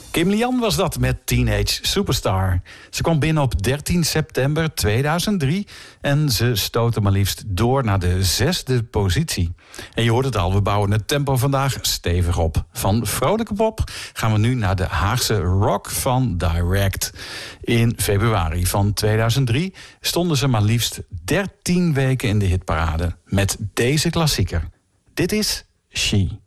Kim Lian was dat met Teenage Superstar. Ze kwam binnen op 13 september 2003 en ze stootte maar liefst door naar de 6e positie. En je hoort het al, we bouwen het tempo vandaag stevig op. Van vrolijke pop gaan we nu naar de Haagse rock van Direct. In februari van 2003 stonden ze maar liefst 13 weken in de hitparade met deze klassieker. Dit is She.